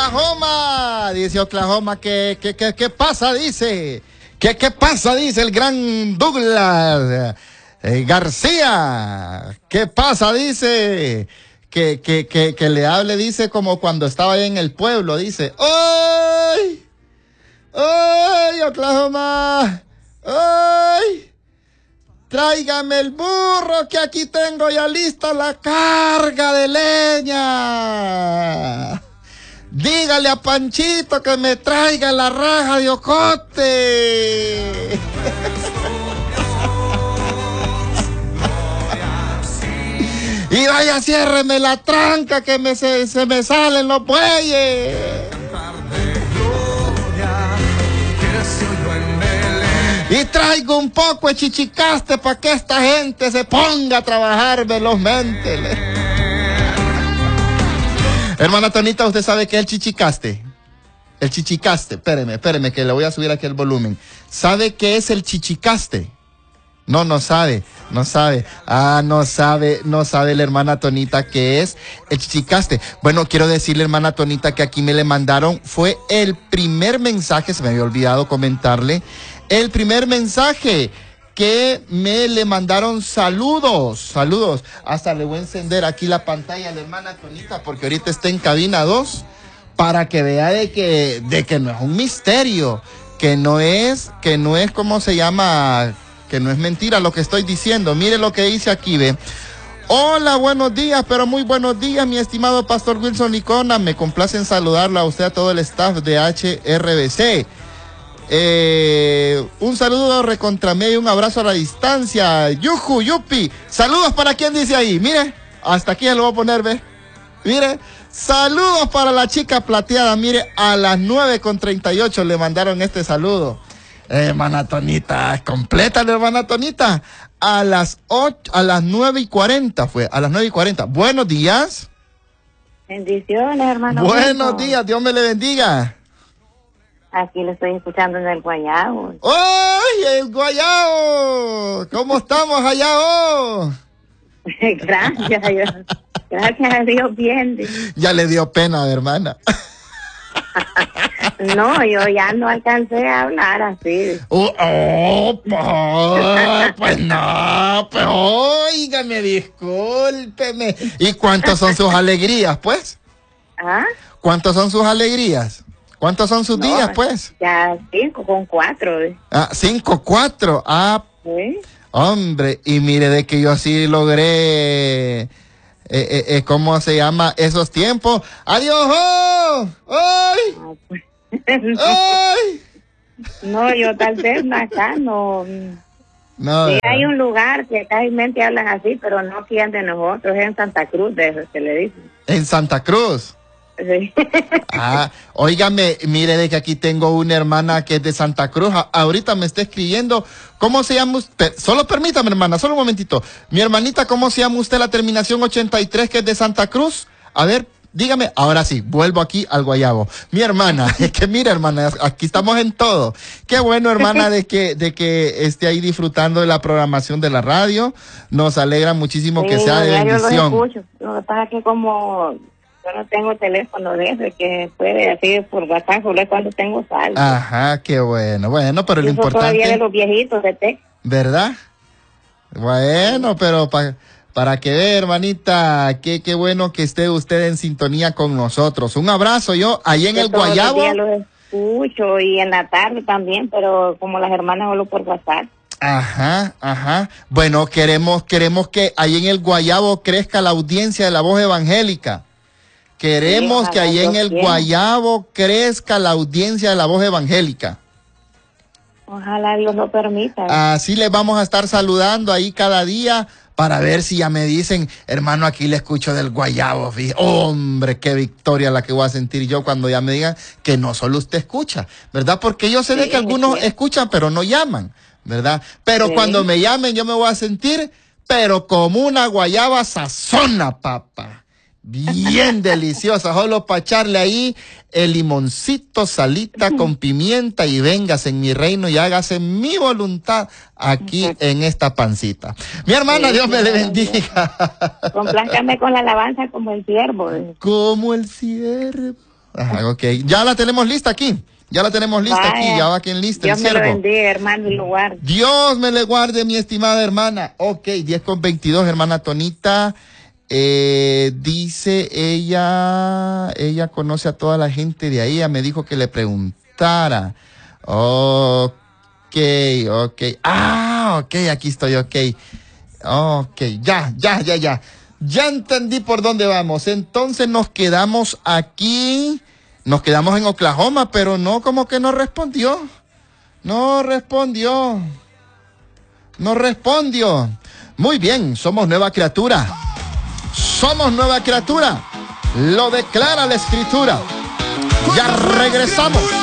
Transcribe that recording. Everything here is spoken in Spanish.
Oklahoma. Dice Oklahoma, ¿qué pasa? Dice. ¿Qué pasa? Dice el gran Douglas García. ¿Qué pasa? Dice. Que le hable, dice, como cuando estaba ahí en el pueblo, dice. ¡Ay! ¡Ay, Oklahoma! ¡Ay! Tráigame el burro, que aquí tengo ya lista la carga de leña. Dígale a Panchito que me traiga la raja de ocote. Y vaya, ciérreme la tranca que se me salen los bueyes. Y traigo un poco de chichicaste para que esta gente se ponga a trabajar velozmente. Hermana Tonita, ¿usted sabe qué es el chichicaste? El chichicaste, espéreme, que le voy a subir aquí el volumen. ¿Sabe qué es el chichicaste? No sabe. Ah, no sabe la hermana Tonita qué es el chichicaste. Bueno, quiero decirle, hermana Tonita, que aquí me le mandaron, fue el primer mensaje, se me había olvidado comentarle, el primer mensaje que me le mandaron. Saludos. Hasta le voy a encender aquí la pantalla a la hermana Tonita, porque ahorita está en cabina 2, para que vea de que no es un misterio, que no es, ¿cómo se llama? Que no es mentira lo que estoy diciendo. Mire lo que dice aquí, ve. Hola, buenos días, pero muy buenos días, mi estimado pastor Wilson Licona. Me complace en saludarlo a usted, a todo el staff de HRBC. Un saludo recontra y un abrazo a la distancia. Yuju, yupi. Saludos para quien dice ahí. Mire, hasta aquí ya lo voy a poner, ve. Mire, saludos para la chica plateada. Mire, a las 9:38 le mandaron este saludo. Hermana Tonita, completa la hermana Tonita. A las 9:40 fue, a las 9:40. Buenos días. Bendiciones, hermano. Buenos días, Dios me le bendiga. Aquí lo estoy escuchando en el Guayabo. ¡Ay, el Guayabo! ¿Cómo estamos allá, oh? Gracias a Dios. Gracias a Dios, bien. Ya le dio pena, hermana. No, yo ya no alcancé a hablar así. Pues no, pues óigame, discúlpeme. ¿Y cuántas son sus alegrías, pues? ¿Ah? ¿Cuántas son sus alegrías? ¿Cuántos son sus días, pues? Ya 5 con 4. 5-4. Ah, ¿Sí? Hombre, y mire de que yo así logré, ¿cómo se llama? Esos tiempos. ¡Adiós! ¡Oh! ¡Ay! Pues. ¡Ay! No, yo tal vez acá no. No, sí, hay un lugar que casi mente hablan así, pero no quien de nosotros, es en Santa Cruz, de eso se le dice. ¿En Santa Cruz? Sí. Ah, óigame, mire de que aquí tengo una hermana que es de Santa Cruz. Ahorita me está escribiendo. ¿Cómo se llama usted? Solo permítame, hermana, solo un momentito. Mi hermanita, ¿cómo se llama usted? La terminación 83, que es de Santa Cruz. A ver, dígame. Ahora sí, vuelvo aquí al Guayabo. Mi hermana, es que mira, hermana, aquí estamos en todo. Qué bueno, hermana, de que esté ahí disfrutando de la programación de la radio. Nos alegra muchísimo que sea de bendición. Yo lo escucho. Lo que pasa es que como yo no tengo teléfono de ese que puede así por WhatsApp cuando tengo saldo. Ajá, qué bueno. Bueno, pero lo importante... todavía de los viejitos de té. ¿Verdad? Bueno, pero para que vea, hermanita, qué bueno que esté usted en sintonía con nosotros. Un abrazo, yo ahí en el Guayabo. Todos los días los escucho y en la tarde también, pero como las hermanas solo por WhatsApp. Ajá. Bueno, queremos que ahí en el Guayabo crezca la audiencia de la voz evangélica. Queremos que ahí en el Guayabo crezca la audiencia de la voz evangélica. Ojalá Dios lo permita. Así les vamos a estar saludando ahí cada día para ver si ya me dicen, hermano, aquí le escucho del Guayabo. Hombre, qué victoria la que voy a sentir yo cuando ya me digan que no solo usted escucha, ¿verdad? Porque yo sé de que algunos escuchan pero no llaman, ¿verdad? Pero cuando me llamen yo me voy a sentir, pero como una guayaba sazona, papá. Bien deliciosa, solo para echarle ahí el limoncito, salita con pimienta y véngase en mi reino y hágase mi voluntad aquí en esta pancita. Mi hermana, Dios me le bendiga. Complázcame con la alabanza como el siervo. Como el siervo. Ok, ya la tenemos lista aquí. Ya la tenemos lista aquí, ya va quien lista. Dios me lo bendiga, hermano, y lo guarde. Dios me le guarde, mi estimada hermana. Ok, 10:22, hermana Tonita. Dice ella conoce a toda la gente de ahí. Ella me dijo que le preguntara. Ok. Ok, aquí estoy, ok. Ok, ya. Ya entendí por dónde vamos. Entonces nos quedamos aquí. Nos quedamos en Oklahoma, pero no, como que no respondió. No respondió. Muy bien, somos nueva criatura. Lo declara la Escritura. Ya regresamos.